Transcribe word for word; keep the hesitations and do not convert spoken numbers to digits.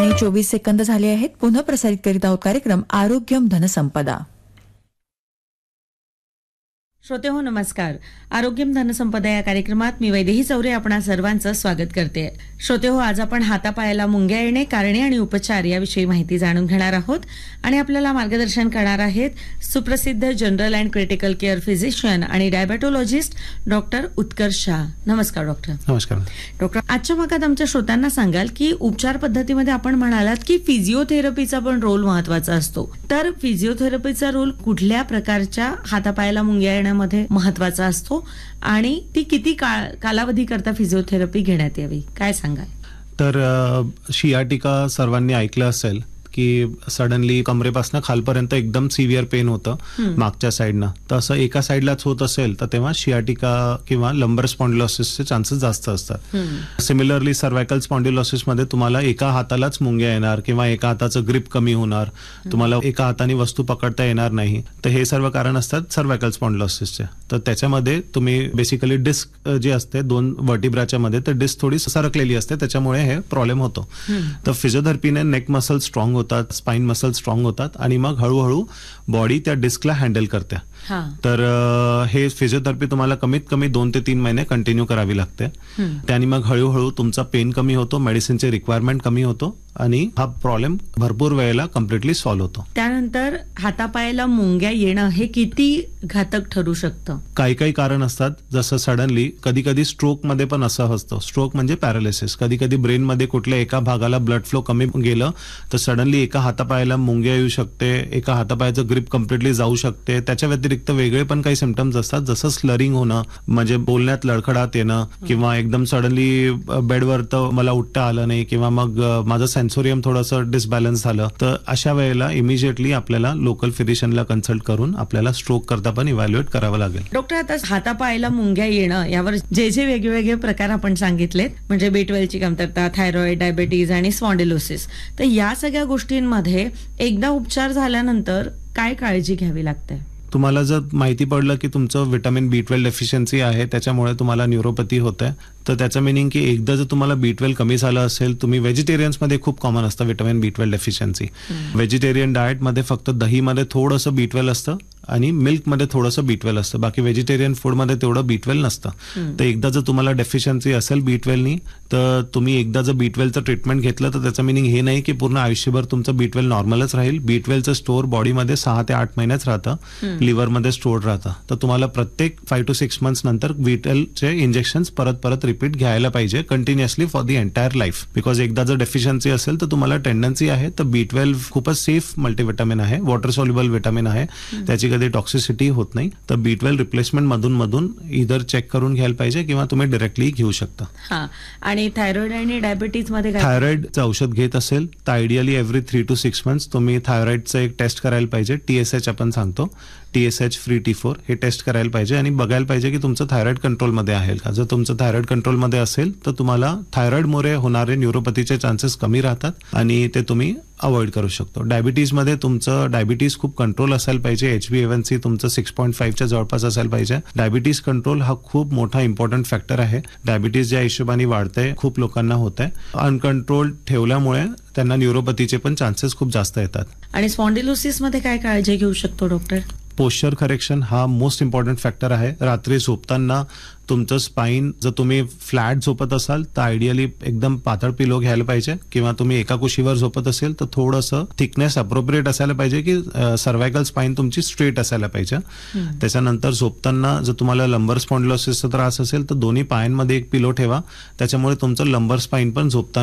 आणि चोवीस सेकंद झाले आहेत. पुन्हा प्रसारित करीत आहोत कार्यक्रम आरोग्यम धनसंपदा. श्रोते हो नमस्कार. आरोग्यम धनसंपदा या कार्यक्रमात मी वैदेही चौरे आपणा सर्वांचं स्वागत करते. श्रोते हो, आज आपण हातापायाला मुंग्या येणे, कारणे आणि उपचार याविषयी माहिती जाणून घेणार आहोत आणि आपल्याला मार्गदर्शन करणार आहेत सुप्रसिद्ध general and critical care physician आणि डायबेटोलॉजिस्ट डॉक्टर उत्कर्ष शाह. नमस्कार डॉक्टर. नमस्कार डॉक्टर. आजच्या भागात आमच्या श्रोत्यांना सांगाल की उपचार पद्धतीमध्ये आपण म्हणालात की फिजिओथेरपीचा पण रोल महत्वाचा असतो. तर फिजिओथेरपीचा रोल कुठल्या प्रकारच्या हातापायाला मुंग्या येण्यामध्ये महत्वाचा असतो आणि ती किती काळ कालावधी करता फिजिओथेरपी घेण्यात यावी, काय सांगाल? तर शियाटिका सर्वांनी ऐकलं असेल की सडनली कमरेपासून खालपर्यंत एकदम सिव्हिअर पेन होतं मागच्या साईडनं. तर असं एका साईडलाच होत असेल तर तेव्हा शियाटिका किंवा लंबर स्पॉन्डिलोसिसचे चान्सेस जास्त असतात. सिमिलरली सर्वायकल स्पॉन्डिलोसिस मध्ये तुम्हाला एका हातालाच मुंग्या येणार किंवा एका हाताचं ग्रिप कमी होणार, तुम्हाला एका हाताने वस्तू पकडता येणार नाही. तर हे सर्व कारण असतात सर्वायकल स्पॉन्डिलोसिसचे. तर त्याच्यामध्ये तुम्ही बेसिकली डिस्क जे असते दोन वर्टिब्राच्या मध्ये, तर डिस्क थोडी सरकलेली असते, त्याच्यामुळे हे प्रॉब्लेम होतो. तर फिजिओथेरपीने नेक मसल स्ट्रॉंग होतात, स्पाइन मसल स्ट्रॉंग होतात आणि मग हळूहळू बॉडी त्या डिस्कला हँडल करते. तर हे फिजिओथेरपी तुम्हाला कमीत कमी दोन ते तीन महिने कंटिन्यू करावी लागते. त्याने मग हळूहळू तुमचा पेन कमी होतो, मेडिसिनचे रिक्वायरमेंट कमी होतो आणि हा प्रॉब्लेम भरपूर वेळेला कम्प्लिटली सॉल्व्ह होतो. त्यानंतर हातापायाला मुंग्या येणं हे किती घातक ठरू शकतं? काही काही कारण असतात, जसं सडनली कधी कधी स्ट्रोक मध्ये पण असं असतं. स्ट्रोक म्हणजे पॅरालिसिस. कधी कधी ब्रेन मध्ये कुठल्या एका भागाला ब्लड फ्लो कमी गेलं तर सडनली एका हातापायाला मुंग्या येऊ शकते, एका हातापायाचं ग्रिप कम्प्लिटली जाऊ शकते. त्याच्या व्यतिरिक्त वेगळे पण काही सिम्पटम्स असतात, जसं स्लरिंग होणं, म्हणजे बोलण्यात लडखडात येणं किंवा एकदम सडनली बेडवर तर मला उठता आलं नाही किंवा मग माझं सेन्सोरियम थोडंसं डिसबॅलन्स झालं. तर अशा वेळेला इमिजिएटली आपल्याला लोकल फिजिशियनला कन्सल्ट करून आपल्याला स्ट्रोक करता पण इव्हॅल्युएट करावं लागेल. डॉक्टर, आता हातापायाला मुंग्या येणं यावर जे जे वेगवेगळे प्रकार आपण सांगितलेत, म्हणजे बी ट्वेल्व ची कमतरता, थायरॉइड, डायबिटीज आणि स्पॉन्डिलोसिस, तर या सगळ्या गोष्टींमध्ये एकदा उपचार झाल्यानंतर काय काळजी घ्यावी लागते? तुम्हाला जर माहिती पडलं की तुमचं व्हिटॅमिन बी ट्वेल्व डेफिशियन्सी आहे, त्याच्यामुळे तुम्हाला न्यूरोपॅथी होत आहे, तर त्याचं मिनिंग की एकदा जर तुम्हाला बी ट्वेल्व कमी झालं असेल, तुम्ही व्हेजिटेरियन्स मध्ये खूप कॉमन असतं व्हिटॅमिन बी ट्वेल्व डेफिशियन्सी. व्हेजिटेरियन डाएटमध्ये फक्त दहीमध्ये थोडंसं बी ट्वेल्व असतं आणि मिल्कमध्ये थोडंसं बी ट्वेल्व असतं, बाकी व्हेजिटेरियन फूडमध्ये तेवढं बी ट्वेल्व नसतं. तर एकदा जर तुम्हाला डेफिशियन्सी असेल बी ट्वेल्वनी, तर तुम्ही एकदा जर बी ट्वेल्वचं ट्रीटमेंट घेतलं तर त्याचं मिनिंग हे नाही की पूर्ण आयुष्यभर तुमचं बी ट्वेल्व नॉर्मलच राहील. बी ट्वेल्वचं स्टोअर बॉडीमध्ये सहा ते आठ महिन्याच राहतं, लिव्हरमध्ये स्टोअर राहतं. तर तुम्हाला प्रत्येक फाईव्ह टू सिक्स मंथ्स नंतर बी ट्वेल्वचे इंजेक्शन परत परत रिपीट घ्यायला पाहिजे continuously for the entire life. Because एकदा जर डेफिशियन्सी असेल तर तुम्हाला टेंडन्सी आहे. तर बी ट्वेल्व खूपच सेफ मल्टीव्हिटॅमिन आहे, वॉटर सॉल्युबल व्हिटॅमिन आहे, त्याची कधी टॉक्सिसिटी होत नाही. तर बी ट्वेल्व रिप्लेसमेंट मधून मधून इधर चेक करून घ्यायला पाहिजे किंवा तुम्ही डायरेक्टली घेऊ शकता. आणि थायरॉइड आणि डायबिटीज मध्ये थायरॉइडचं औषध घेत असेल तर ideally every three to six months तुम्ही थायरॉइडचं एक टेस्ट करायला पाहिजे. टीएसएच आपण सांगतो, टीएसएच फ्री टी फोर, हे टेस्ट करायला पाहिजे आणि बघायला पाहिजे की तुमचं थायरॉइड कंट्रोलमध्ये आहे का. जर तुमचं थायरॉइड कंट्रोलमध्ये असेल तर तुम्हाला थायरॉइडमुळे होणारे न्यूरोपॅथीचे चान्सेस कमी राहतात आणि ते तुम्ही अवॉइड करू शकतो. डायबिटीजमध्ये तुमचं डायबिटीज खूप कंट्रोल असायला पाहिजे. एच बी एवन सी तुमचं सिक्स पॉईंट फाईव्हच्या जवळपास असायला पाहिजे. डायबिटीज कंट्रोल हा खूप मोठा इम्पॉर्टंट फॅक्टर आहे. डायबिटीज ज्या हिशोबाने वाढतंय, खूप लोकांना होत आहे, अनकंट्रोल ठेवल्यामुळे त्यांना न्यूरोपॅथीचे पण चान्सेस खूप जास्त येतात. आणि स्पॉन्डिलोसिस मध्ये काय काळजी घेऊ शकतो डॉक्टर? पोश्चर करेक्शन हा मोस्ट इम्पॉर्टंट फॅक्टर आहे. रात्री झोपताना तुमचं स्पाइन जर तुम्ही फ्लॅट झोपत असाल तर आयडियली एकदम पातळ पिलो घ्यायला पाहिजे किंवा तुम्ही एका कुशीवर झोपत असेल तर थोडंसं थिकनेस अप्रोप्रिएट असायला पाहिजे की सर्वायकल स्पाइन तुमची स्ट्रेट असायला पाहिजे. त्याच्यानंतर झोपताना जर तुम्हाला लंबर स्पॉन्डिलोसिसचा त्रास असेल तर दोन्ही पायांमध्ये एक पिलो ठेवा, त्याच्यामुळे तुमचं लंबर स्पाइन पण झोपताना